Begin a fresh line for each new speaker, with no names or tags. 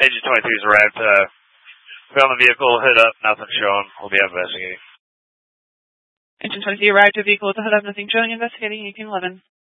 Agent 23's arrived. Found the vehicle, hood up, nothing showing. We'll be investigating.
Agent 23 arrived to a vehicle with a hood up, nothing showing, investigating 1811.